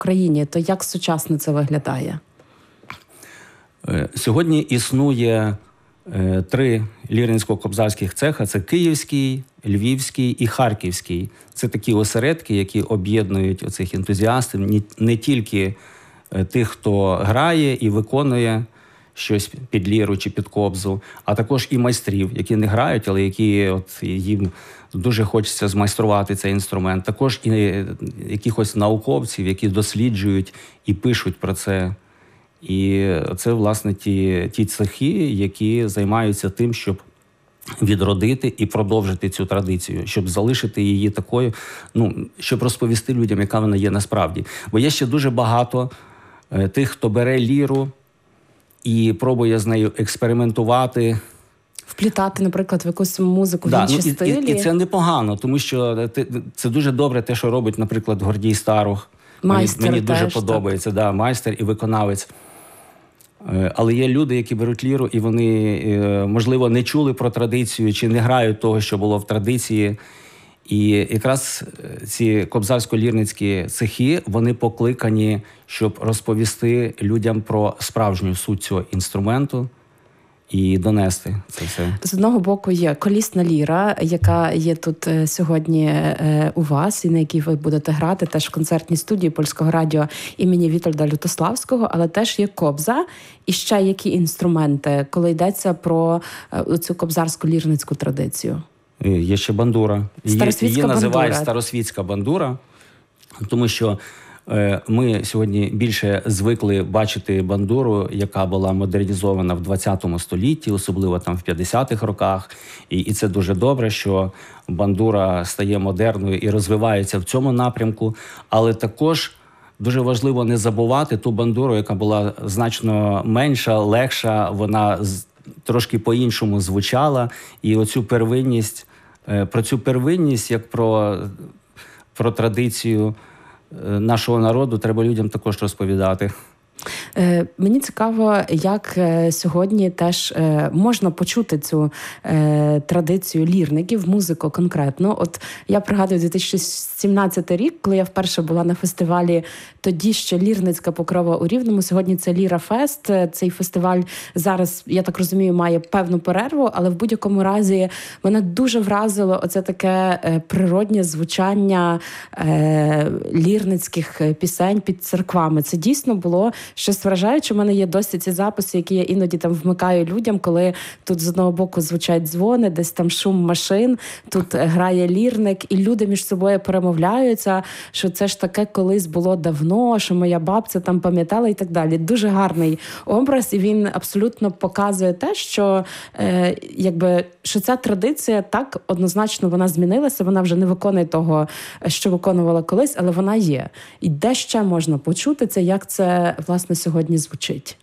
країні, то як сучасно це виглядає? Сьогодні існує 3 лірницько-кобзарських цеха. Це Київський, Львівський і Харківський. Це такі осередки, які об'єднують оцих ентузіастів, не тільки тих, хто грає і виконує щось під ліру чи під кобзу, а також і майстрів, які не грають, але які їм дуже хочеться змайструвати цей інструмент. Також і якихось науковців, які досліджують і пишуть про це. І це, власне, ті цехи, які займаються тим, щоб відродити і продовжити цю традицію, щоб залишити її такою, щоб розповісти людям, яка вона є насправді. Бо є ще дуже багато тих, хто бере ліру і пробує з нею експериментувати. Вплітати, наприклад, в якусь музику, в інші стилі. І це непогано, тому що це дуже добре те, що робить, наприклад, Гордій Старух. Мені дуже подобається, да, майстер і виконавець. Але є люди, які беруть ліру, і вони, можливо, не чули про традицію, чи не грають того, що було в традиції. І якраз ці кобзарсько-лірницькі цехи, вони покликані, щоб розповісти людям про справжню суть цього інструменту і донести це все. З одного боку є колісна ліра, яка є тут сьогодні у вас, і на якій ви будете грати теж в концертній студії Польського радіо імені Вітольда Лютославського, але теж є кобза. І ще які інструменти, коли йдеться про цю кобзарсько-лірницьку традицію? Є ще бандура. Її називають старосвітська бандура, тому що ми сьогодні більше звикли бачити бандуру, яка була модернізована в 20 столітті, особливо там в 50-х роках. І це дуже добре, що бандура стає модерною і розвивається в цьому напрямку. Але також дуже важливо не забувати ту бандуру, яка була значно менша, легша, вона трошки по-іншому звучала. І оцю первинність, про цю первинність, як про традицію нашого народу, треба людям також розповідати. Мені цікаво, як сьогодні теж можна почути цю традицію лірників, музику конкретно. От я пригадую 2017 рік, коли я вперше була на фестивалі, тоді ще Лірницька Покрова у Рівному, сьогодні це Ліра Фест. Цей фестиваль зараз, я так розумію, має певну перерву, але в будь-якому разі мене дуже вразило оце таке природнє звучання лірницьких пісень під церквами. Це дійсно було щось вражаюче. У мене є досі ці записи, які я іноді там вмикаю людям, коли тут з одного боку звучать дзвони, десь там шум машин, тут грає лірник, і люди між собою перемовляються, що це ж таке колись було давно, що моя бабця там пам'ятала і так далі. Дуже гарний образ, і він абсолютно показує те, що що ця традиція так однозначно вона змінилася, вона вже не виконує того, що виконувала колись, але вона є. І де ще можна почути це, як це, власне, сьогодні звучить?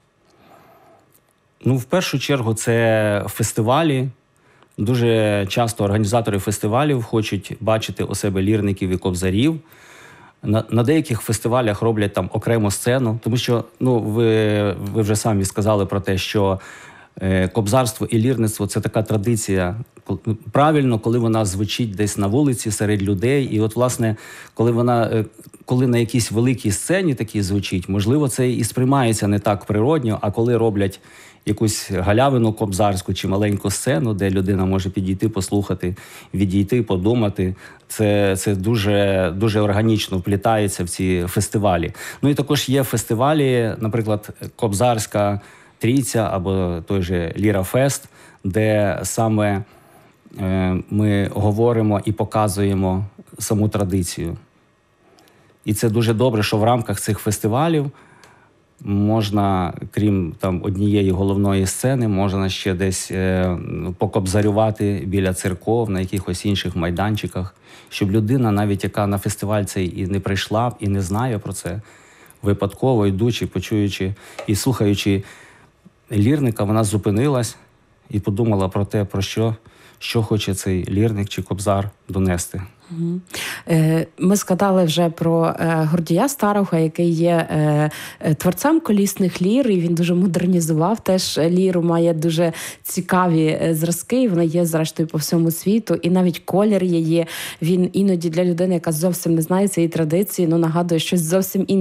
В першу чергу це фестивалі. Дуже часто організатори фестивалів хочуть бачити у себе лірників і кобзарів. На деяких фестивалях роблять там окрему сцену, тому що, ви вже самі сказали про те, що кобзарство і лірництво – це така традиція. Правильно, коли вона звучить десь на вулиці, серед людей. І от, власне, коли на якійсь великій сцені такій звучить, можливо, це і сприймається не так природньо, а коли роблять якусь галявину кобзарську чи маленьку сцену, де людина може підійти, послухати, відійти, подумати, це дуже, дуже органічно вплітається в ці фестивалі. І також є фестивалі, наприклад, Кобзарська Трійця або той же Ліра Фест, де саме ми говоримо і показуємо саму традицію. І це дуже добре, що в рамках цих фестивалів можна, крім однієї головної сцени, можна ще десь покобзарювати біля церков, на якихось інших майданчиках, щоб людина, навіть яка на фестиваль цей і не прийшла, і не знає про це, випадково йдучи, почуючи і слухаючи лірника, вона зупинилась і подумала про те, що хоче цей лірник чи кобзар донести. Ми згадали вже про Гордія Старого, який є творцем колісних лір, і він дуже модернізував теж ліру, має дуже цікаві зразки, і вони є, зрештою, по всьому світу, і навіть колір її, він іноді для людини, яка зовсім не знає цієї традиції, нагадує щось зовсім інше.